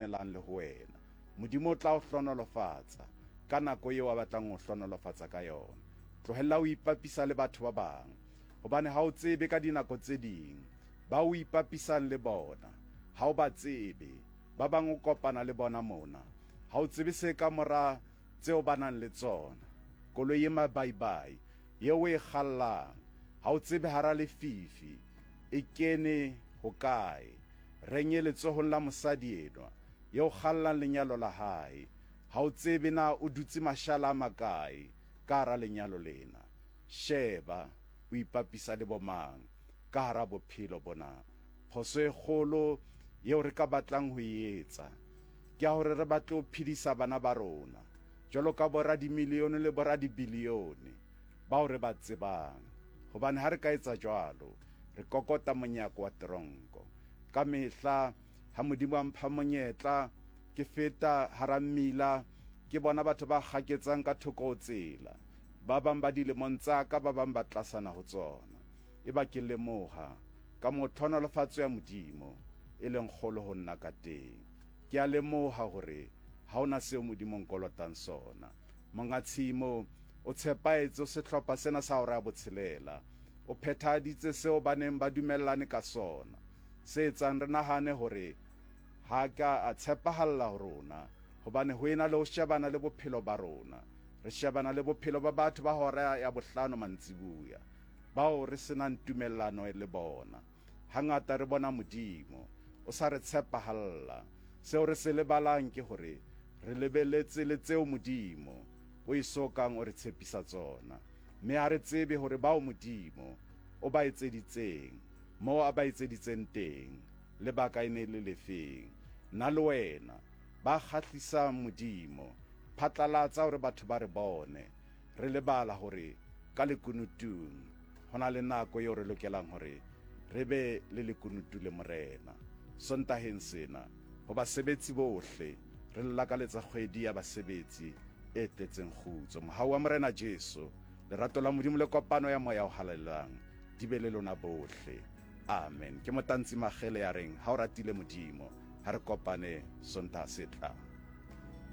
tshwanelang le ho wena. Modimo o tla o hlonolofatsa ka nako eo a batlang ho hlonolofatsa ka yona. Tlohella ho ipapisa le batho ba bang, hobane ha o tsebe ka dinako tse ding ba o ipapisang le bona, ha o ba tsebe ba bang o kopana le bona mona, ha o tsebe se ka mora tseo ba nang le tsona. Koloi e mabaibai yeo e kgallang, ha o tsebe hara lefifi e kene ho kae. Renye letsohong la mosadi enwa yeo kgallang lenyalo la hae, ha o tsebe na o dutse mashala a makae ka hara lenyalo lena. Sheba o ipapisa le bomang ka hara bophelo bona. Phoso e kgolo yeo re ka batlang ho etsa ke ya hore re batle ho phedisa bana ba rona jwalo ka bora dimilione le bora dibilione bao re ba tsebang, hobane ha re ka etsa jwalo re kokota monyako wa tronko. Ka mehla ha Modimo a mpha monyetla ke feta hara mmila, ke bona batho ba kgaketsang ka thoko ho tsela, ba bang ba dilemong tsa ka, ba bang ba tlasana ho tsona. E ba ke lemoha ka mothonolafatso ya Modimo e leng kgolo ho nna ka teng. Ke a lemoha hore ha ona seo Modimo nkolotang sona. Monga tshimo o tshepaetse sehlopha sena sa hore a botshelela, o phethaditse seo ba neng ba dumellane ka sona, se etsang re nahane hore ha ka a tshepahalla ho rona, hobane ho ena le ho shebana le bophelo ba rona. Re shebana le bophelo ba batho ba hora ya bohlano mantsibuya, bao re senang tumellano le bona. Hangata re bona Modimo o sa re tshepahalla. Seo re se lebalang ke hore re lebeletse le tseo Modimo o isokang o re tshepisa tsona, mme ha re tsebe hore bao Modimo o ba etseditseng moo a ba etseditseng teng lebaka e ne le lefeng. Nna le wena ba kgahlisa Modimo, phatlalatsa hore batho ba re bone. Re lebala hore ka lekunutung hona le nako eo re lokelang hore re be le lekunutu le Morena. Sontaheng sena ho basebetsi bohle re lakaletsa kgwedi ya basebetsi e tletseng kgutso. Mohau wa Morena Jesu, lerato la Modimo le kopano ya moya o halelang di be le lona bohle. Amen. Ke Motantsi Magele ya reng ha o ratile Modimo ha re kopane Sontaha se tlang.